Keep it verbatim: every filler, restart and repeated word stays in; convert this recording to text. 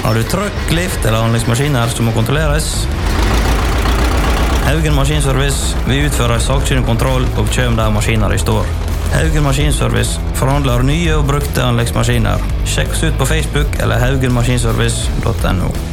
Har du trøkk, lift eller anleggsmaskiner som må kontrolleres? Haugen Maskinservice vil utføre saksynlig kontroll og kjøm der maskiner i står. Haugen Maskinservice forhandler nye og brukte anleggsmaskiner. Sjekk oss ut på Facebook eller haugen maskinservice punktum no.